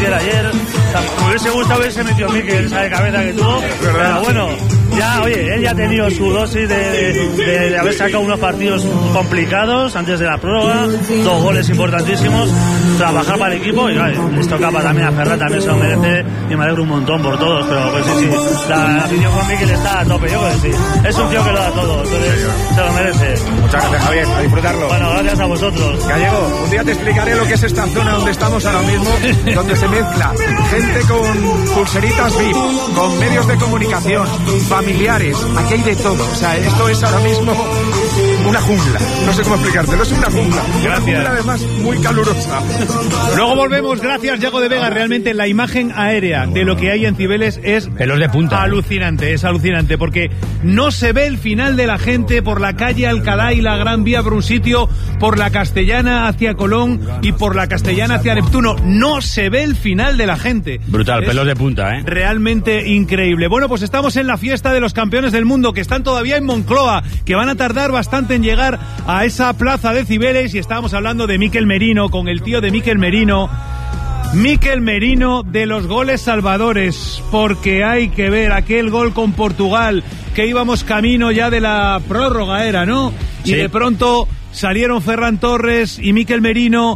Mikel ayer. O sea, me hubiese gustado verse metido Mikel, esa de cabeza que tuvo. Pero bueno, ya, oye, él ya ha tenido su dosis de haber sacado unos partidos complicados antes de la prórroga, 2 goles importantísimos, trabajar para el equipo y claro, esto capa también a Ferran, también se lo merece y me alegro un montón por todos, pero pues sí, la afición con Mikel está a tope, yo creo que sí. Es un tío que lo da todo, entonces se lo merece. Muchas gracias, Javier, a disfrutarlo. Bueno, gracias a vosotros. Gallego, un día te explicaré lo que es esta zona donde estamos ahora mismo, donde se mezcla gente con pulseritas VIP, con medios de comunicación, familiares, aquí hay de todo. O sea, esto es ahora mismo una jungla. No sé cómo explicártelo, es una jungla. Una jungla además muy calurosa. Luego volvemos, gracias Yago de Vega. Realmente la imagen aérea de lo que hay en Cibeles es pelos de punta. Alucinante, es alucinante, porque no se ve el final de la gente por la calle Alcalá y la Gran Vía por un sitio, por la Castellana hacia Colón y por la Castellana hacia Neptuno. No se ve el final de la gente. Brutal, pelos de punta, ¿eh? Realmente increíble. Bueno, pues estamos en la fiesta de los campeones del mundo, que están todavía en Moncloa, que van a tardar bastante en llegar a esa plaza de Cibeles, y estábamos hablando de Mikel Merino, con el tío de Mikel Merino. Mikel Merino de los goles salvadores, porque hay que ver aquel gol con Portugal, que íbamos camino ya de la prórroga era, ¿no? Sí. Y de pronto salieron Ferran Torres y Mikel Merino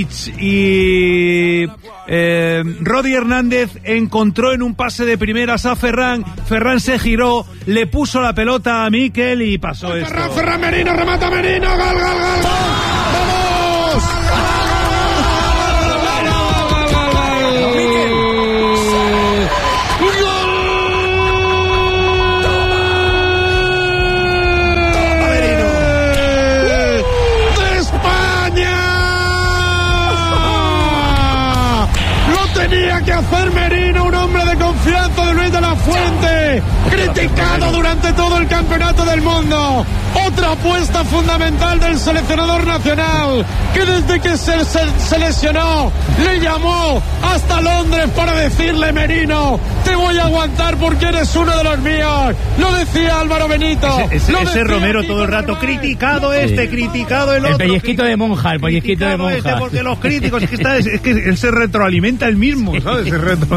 y Rodi Hernández encontró en un pase de primeras a Ferran. Ferran se giró, le puso la pelota a Mikel y pasó esto. Ferran Merino, remata Merino, gol, gol, gol. ¡Vamos! Tenía que hacer Merino, un hombre de confianza de Luis de la Fuente, criticado durante todo el campeonato del mundo. Otra apuesta fundamental del seleccionador nacional, que desde que se lesionó le llamó hasta Londres para decirle: Merino, te voy a aguantar porque eres uno de los míos. Lo decía Álvaro Benito. Ese Romero todo el rato, criticado criticado el otro. El pellizquito de monja, el pellizquito de monja. Porque los críticos, es que él se retroalimenta el mismo, ¿sabes?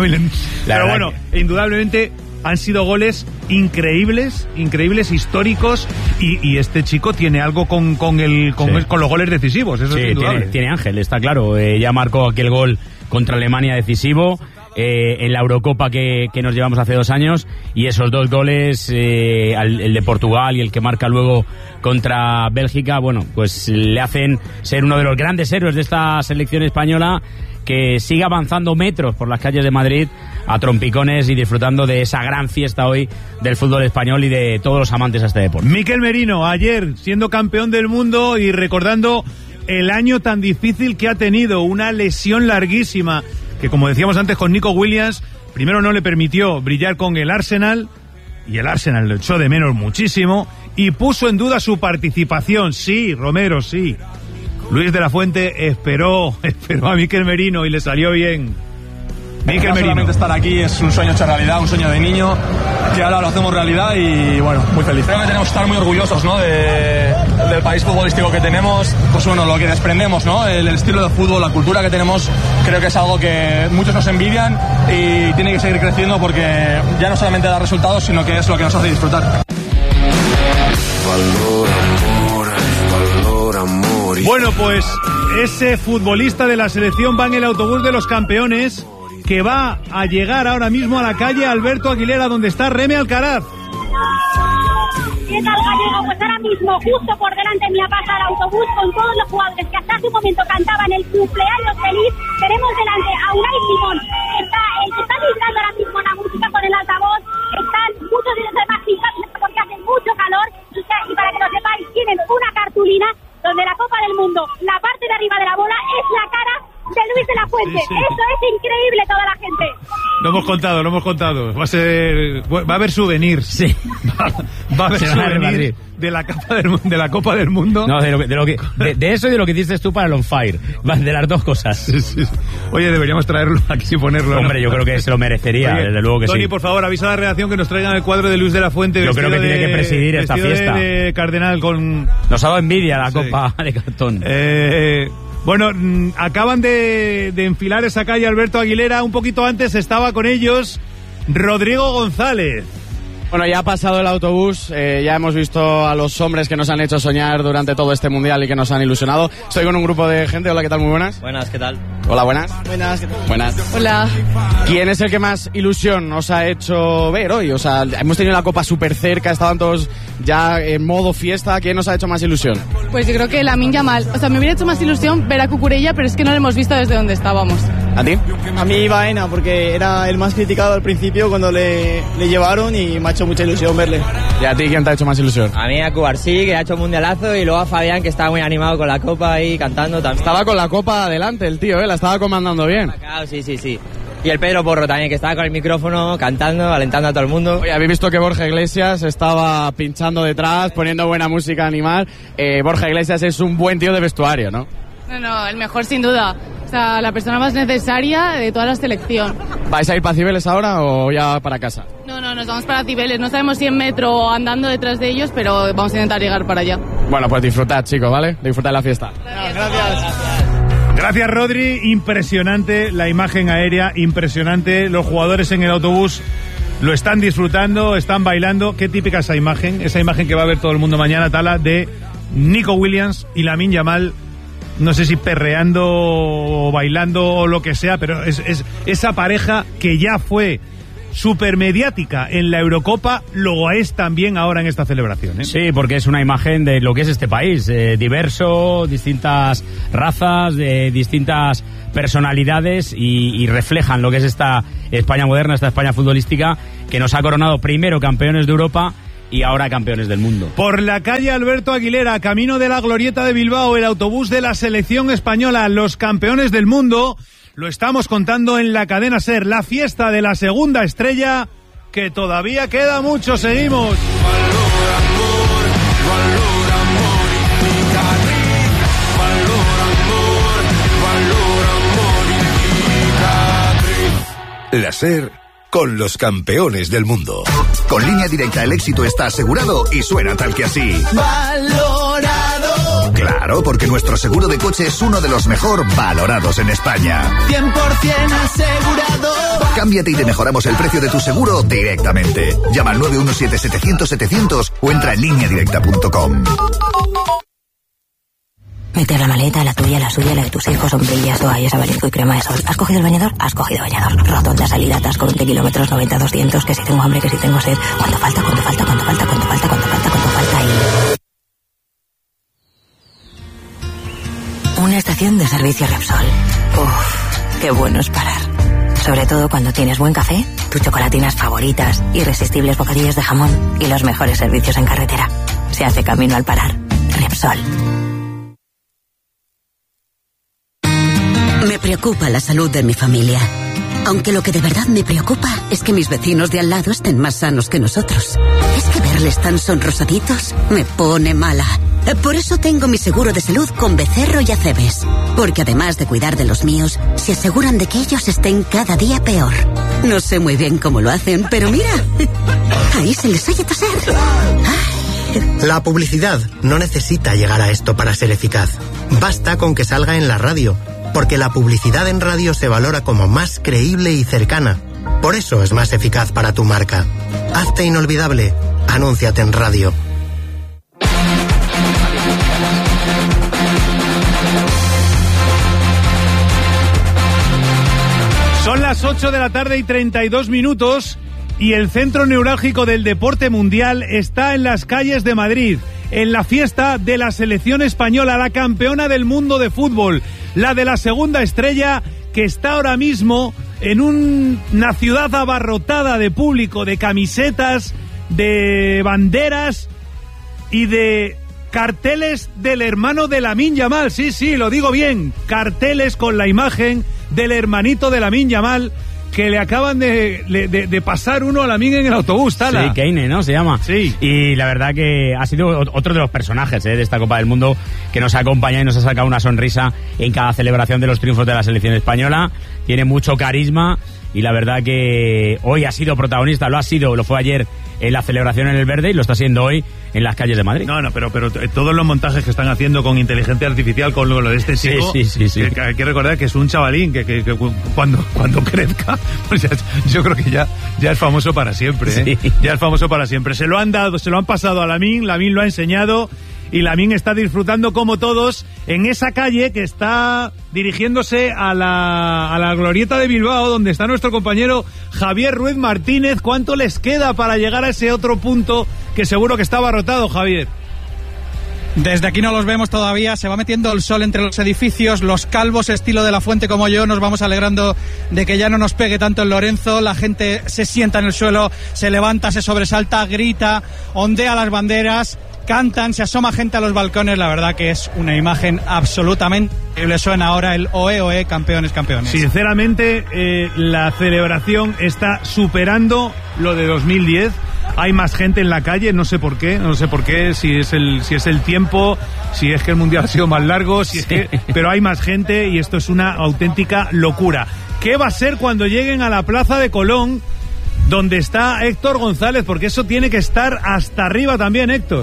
Pero bueno, indudablemente han sido goles increíbles, históricos, y este chico tiene algo con los goles decisivos. Eso es indudable. Tiene ángel, está claro. Ya marcó aquel gol contra Alemania decisivo en la Eurocopa que nos llevamos hace 2 años, y esos 2 goles, el de Portugal y el que marca luego contra Bélgica, bueno, pues le hacen ser uno de los grandes héroes de esta selección española, que sigue avanzando metros por las calles de Madrid a trompicones y disfrutando de esa gran fiesta hoy del fútbol español y de todos los amantes a este deporte. Mikel Merino, ayer siendo campeón del mundo y recordando el año tan difícil que ha tenido, una lesión larguísima que, como decíamos antes con Nico Williams, primero no le permitió brillar con el Arsenal, y el Arsenal lo echó de menos muchísimo, y puso en duda su participación. Sí, Romero, sí. Luis de la Fuente esperó a Mikel Merino y le salió bien. Mikel Merino. Solamente estar aquí es un sueño hecho realidad, un sueño de niño, que ahora lo hacemos realidad y bueno, muy feliz. Creo que tenemos que estar muy orgullosos, ¿no?, del país futbolístico que tenemos, pues bueno, lo que desprendemos, ¿no?, el estilo de fútbol, la cultura que tenemos, creo que es algo que muchos nos envidian y tiene que seguir creciendo, porque ya no solamente da resultados, sino que es lo que nos hace disfrutar. Bueno, pues ese futbolista de la selección va en el autobús de los campeones, que va a llegar ahora mismo a la calle Alberto Aguilera, donde está Reme Alcaraz. ¿Qué tal, Gallego? Pues ahora mismo, justo por delante mía, pasa el autobús con todos los jugadores que hasta hace un momento cantaban el cumpleaños feliz. Tenemos delante a Unai Simón, que está gritando ahora mismo la música con el altavoz. Están muchos de los demás gritando porque hace mucho calor. Y para que lo sepáis, tienen una cartulina donde la Copa del Mundo, la parte de arriba de la bola, es la cara de Luis de la Fuente. Sí. Eso es increíble, toda la gente. Lo hemos contado. Va a haber souvenirs. Sí. Va a haber souvenirs de la Copa del Mundo. No, de eso y de lo que dices tú para el On Fire. De las dos cosas. Sí. Oye, deberíamos traerlo aquí y ponerlo. Hombre, ¿no? Yo creo que se lo merecería. Oye, desde luego que Tony, sí. por favor, avisa a la redacción que nos traigan el cuadro de Luis de la Fuente. Yo creo que tiene que presidir esta fiesta. De cardenal con... Nos ha dado envidia la copa de cartón. Bueno, acaban de enfilar esa calle Alberto Aguilera. Un poquito antes estaba con ellos Rodrigo González. Bueno, ya ha pasado el autobús, ya hemos visto a los hombres que nos han hecho soñar durante todo este mundial y que nos han ilusionado. Estoy con un grupo de gente. Hola, ¿qué tal? Muy buenas. Buenas, ¿qué tal? Hola, buenas. Buenas. Buenas. Hola. ¿Quién es el que más ilusión nos ha hecho ver hoy? O sea, hemos tenido la copa súper cerca, estaban todos ya en modo fiesta. ¿Quién nos ha hecho más ilusión? Pues yo creo que Lamine Yamal. O sea, me hubiera hecho más ilusión ver a Cucurella, pero es que no lo hemos visto desde donde estábamos. ¿A ti? A mí Baena, porque era el más criticado al principio cuando le llevaron y me ha hecho mucha ilusión verle. ¿Y a ti quién te ha hecho más ilusión? A mí a Cubarsí, que ha hecho un mundialazo, y luego a Fabián, que estaba muy animado con la copa ahí cantando también. Estaba con la copa adelante el tío, la estaba comandando bien. Sí. Y el Pedro Porro también, que estaba con el micrófono cantando, alentando a todo el mundo. Oye, habéis visto que Borja Iglesias estaba pinchando detrás, poniendo buena música animal. Borja Iglesias es un buen tío de vestuario, ¿no? No, el mejor sin duda. O sea, la persona más necesaria de toda la selección. ¿Vais a ir para Cibeles ahora o ya para casa? No, nos vamos para Cibeles. No sabemos si en metro o andando detrás de ellos, pero vamos a intentar llegar para allá. Bueno, pues disfrutad, chicos, ¿vale? Disfrutad la fiesta. Gracias. Gracias, Rodri. Impresionante la imagen aérea, impresionante. Los jugadores en el autobús lo están disfrutando, están bailando. Qué típica esa imagen que va a ver todo el mundo mañana, Tala, de Nico Williams y Lamine Yamal. No sé si perreando o bailando o lo que sea, pero es esa pareja que ya fue súper mediática en la Eurocopa, lo es también ahora en esta celebración, ¿eh? Sí, porque es una imagen de lo que es este país, diverso, distintas razas, de distintas personalidades y reflejan lo que es esta España moderna, esta España futbolística que nos ha coronado primero campeones de Europa y ahora campeones del mundo. Por la calle Alberto Aguilera, camino de la Glorieta de Bilbao, el autobús de la selección española, los campeones del mundo, lo estamos contando en la cadena SER, la fiesta de la segunda estrella, que todavía queda mucho, seguimos. La SER con los campeones del mundo. Con Línea Directa el éxito está asegurado y suena tal que así. Valorado. Claro, porque nuestro seguro de coche es uno de los mejor valorados en España. 100% asegurado. Cámbiate y te mejoramos el precio de tu seguro directamente. Llama al 917-700-700 o entra en lineadirecta.com. Meter la maleta, la tuya, la suya, la de tus hijos, sombrillas, toallas, abanico y crema de sol. ¿Has cogido el bañador? Has cogido bañador. Rotonda, salida, atasco, 20 kilómetros, 90, 200, que si tengo hambre, que si tengo sed. ¿Cuánto falta y... Una estación de servicio Repsol. Uf, qué bueno es parar. Sobre todo cuando tienes buen café, tus chocolatinas favoritas, irresistibles bocadillos de jamón y los mejores servicios en carretera. Se hace camino al parar. Repsol. Me preocupa la salud de mi familia. Aunque lo que de verdad me preocupa es que mis vecinos de al lado estén más sanos que nosotros. Es que verles tan sonrosaditos me pone mala. Por eso tengo mi seguro de salud con Becerro y Acebes. Porque además de cuidar de los míos, se aseguran de que ellos estén cada día peor. No sé muy bien cómo lo hacen, pero mira, ahí se les oye toser. La publicidad no necesita llegar a esto para ser eficaz. Basta con que salga en la radio. Porque la publicidad en radio se valora como más creíble y cercana. Por eso es más eficaz para tu marca. Hazte inolvidable. Anúnciate en radio. Son las 8 de la tarde y 32 minutos y el centro neurálgico del deporte mundial está en las calles de Madrid, en la fiesta de la selección española, la campeona del mundo de fútbol, la de la segunda estrella, que está ahora mismo en una ciudad abarrotada de público, de camisetas, de banderas y de carteles del hermano de Lamine Yamal. Sí, lo digo bien, carteles con la imagen del hermanito de Lamine Yamal, que le acaban de pasar uno a Lamine en el autobús, Tala. Sí, Keine, ¿no? Se llama. Sí. Y la verdad que ha sido otro de los personajes de esta Copa del Mundo que nos acompaña y nos ha sacado una sonrisa en cada celebración de los triunfos de la selección española. Tiene mucho carisma y la verdad que hoy ha sido protagonista, lo fue ayer en la celebración en el Verde y lo está siendo hoy en las calles de Madrid. No, pero todos los montajes que están haciendo con inteligencia artificial, con lo de este chico, sí. Que hay que recordar que es un chavalín que cuando crezca, pues yo creo que ya es famoso para siempre, ¿eh? Sí. Ya es famoso para siempre. Se lo han pasado a Lamine lo ha enseñado y Lamine está disfrutando como todos en esa calle que está dirigiéndose a la glorieta de Bilbao, donde está nuestro compañero Javier Ruiz Martínez. ¿Cuánto les queda para llegar a ese otro punto que seguro que está abarrotado, Javier? Desde aquí no los vemos todavía, se va metiendo el sol entre los edificios, los calvos estilo de la Fuente como yo nos vamos alegrando de que ya no nos pegue tanto el Lorenzo, la gente se sienta en el suelo, se levanta, se sobresalta, grita, ondea las banderas, cantan, se asoma gente a los balcones, la verdad que es una imagen absolutamente increíble. Suena ahora el Oe Oe, campeones, campeones. Sinceramente, la celebración está superando lo de 2010. Hay más gente en la calle, no sé por qué, si es el tiempo, si es que el mundial ha sido más largo, pero hay más gente y esto es una auténtica locura. ¿Qué va a ser cuando lleguen a la Plaza de Colón, donde está Héctor González? Porque eso tiene que estar hasta arriba también, Héctor.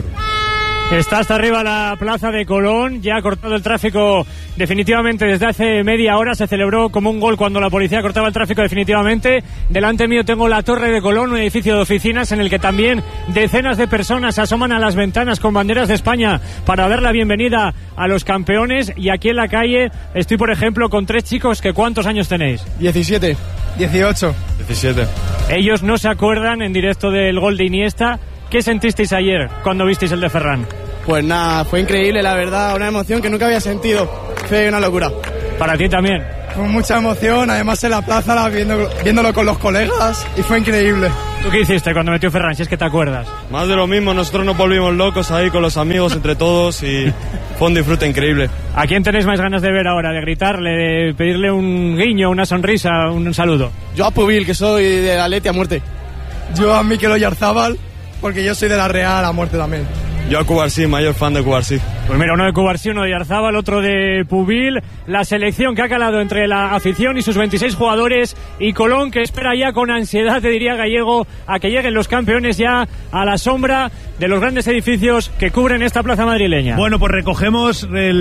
Está hasta arriba la Plaza de Colón, ya ha cortado el tráfico definitivamente desde hace media hora, se celebró como un gol cuando la policía cortaba el tráfico definitivamente. Delante mío tengo la Torre de Colón, un edificio de oficinas en el que también decenas de personas asoman a las ventanas con banderas de España para dar la bienvenida a los campeones. Y aquí en la calle estoy, por ejemplo, con 3 chicos que ¿cuántos años tenéis? 17, 18. 17. Ellos no se acuerdan en directo del gol de Iniesta. ¿Qué sentisteis ayer cuando visteis el de Ferran? Pues nada, fue increíble, la verdad, una emoción que nunca había sentido. Fue una locura. ¿Para ti también? Con mucha emoción, además en la plaza viéndolo con los colegas y fue increíble. ¿Tú qué hiciste cuando metió Ferran, si es que te acuerdas? Más de lo mismo, nosotros nos volvimos locos ahí con los amigos entre todos y fue un disfrute increíble. ¿A quién tenéis más ganas de ver ahora? ¿De gritarle, de pedirle un guiño, una sonrisa, un saludo? Yo a Pubil, que soy de la Atleti a muerte. Yo a Mikel Oyarzábal, porque yo soy de la Real a muerte también. Yo a Cubarsí, mayor fan de Cubarsí. Pues mira, uno de Cubarsí, uno de Oyarzábal, otro de Pubil. La selección que ha calado entre la afición y sus 26 jugadores, y Colón que espera ya con ansiedad, te diría Gallego, a que lleguen los campeones ya a la sombra de los grandes edificios que cubren esta plaza madrileña. Bueno, pues recogemos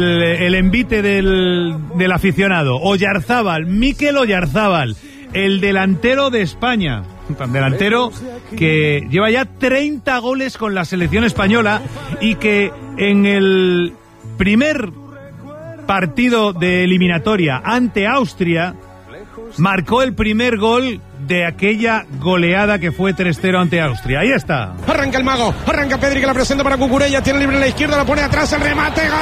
el envite del aficionado. Oyarzábal, Mikel Oyarzábal, el delantero de España. Un delantero que lleva ya 30 goles con la selección española y que en el primer partido de eliminatoria ante Austria marcó el primer gol de aquella goleada que fue 3-0 ante Austria. Ahí está. Arranca el mago, arranca Pedri, que la presenta para Cucurella, tiene libre en la izquierda, la pone atrás, el remate, ¡gol!